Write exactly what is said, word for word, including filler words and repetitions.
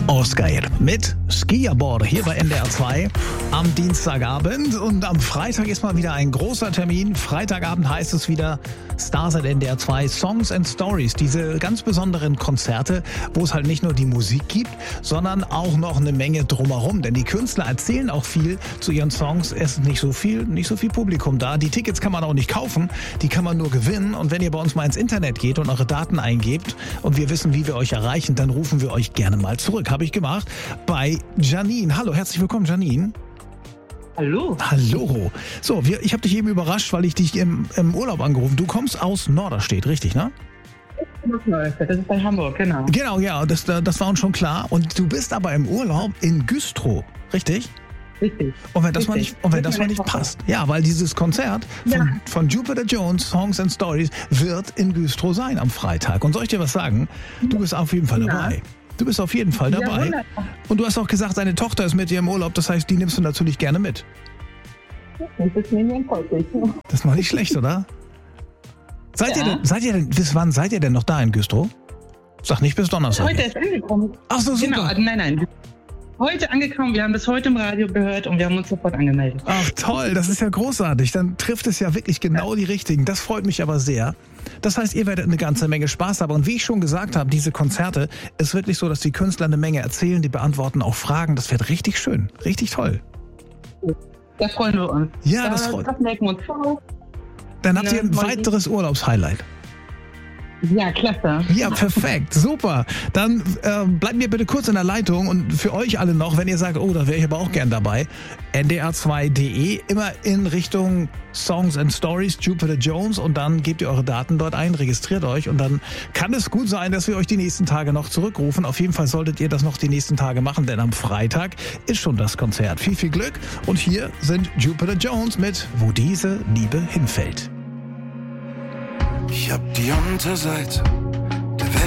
Oscar mit Skiaboard hier bei N D R zwei am Dienstagabend. Und am Freitag ist mal wieder ein großer Termin. Freitagabend heißt es wieder Stars at N D R zwei, Songs and Stories. Diese ganz besonderen Konzerte, wo es halt nicht nur die Musik gibt, sondern auch noch eine Menge drumherum. Denn die Künstler erzählen auch viel zu ihren Songs. Es ist nicht so viel, nicht so viel Publikum da. Die Tickets kann man auch nicht kaufen, die kann man nur gewinnen. Und wenn ihr bei uns mal ins Internet geht und eure Daten eingebt und wir wissen, wie wir euch erreichen, dann rufen wir euch gerne mal zurück. Habe ich gemacht bei Janine. Hallo, herzlich willkommen, Janine. Hallo. Hallo. So, wir, ich habe dich eben überrascht, weil ich dich im, im Urlaub angerufen. Du kommst aus Norderstedt, richtig, ne? Das ist bei Hamburg, genau. Genau, ja, das, das war uns schon klar. Und du bist aber im Urlaub in Güstrow, richtig? Richtig. Und wenn das Richtig. mal nicht, und wenn das mal nicht passt. Ja, weil dieses Konzert von, Ja. von Jupiter Jones, Songs and Stories, wird in Güstrow sein am Freitag. Und soll ich dir was sagen? Du bist auf jeden Fall Ja. dabei. Du bist auf jeden Fall Ja, dabei. wunderbar. Und du hast auch gesagt, deine Tochter ist mit dir im Urlaub. Das heißt, die nimmst du natürlich gerne mit. Das ist mir nicht enttäuschend. Das ist mal nicht schlecht, oder? Seid, Ja. ihr denn, seid ihr denn, bis wann seid ihr denn noch da in Güstrow? Sag nicht bis Donnerstag. Heute ist angekommen. Ach so, super. Genau, also nein, nein. Heute angekommen, wir haben das heute im Radio gehört und wir haben uns sofort angemeldet. Ach toll, das ist ja großartig. Dann trifft es ja wirklich genau die Richtigen. Das freut mich aber sehr. Das heißt, ihr werdet eine ganze Menge Spaß haben. Und wie ich schon gesagt habe, diese Konzerte ist wirklich so, dass die Künstler eine Menge erzählen, die beantworten auch Fragen. Das wird richtig schön, richtig toll. Da freuen wir uns. Ja, da, das freut. Das merken wir uns vor. Dann habt Ja, ihr ein mal weiteres Urlaubshighlight. Ja, klasse. Ja, perfekt, super. Dann äh, bleibt mir bitte kurz in der Leitung und für euch alle noch, wenn ihr sagt, oh, da wäre ich aber auch gern dabei, N D R zwei Punkt de, immer in Richtung Songs and Stories, Jupiter Jones, und dann gebt ihr eure Daten dort ein, registriert euch und dann kann es gut sein, dass wir euch die nächsten Tage noch zurückrufen. Auf jeden Fall solltet ihr das noch die nächsten Tage machen, denn am Freitag ist schon das Konzert. Viel, viel Glück und hier sind Jupiter Jones mit Wo diese Liebe hinfällt. Ich hab die Unterseite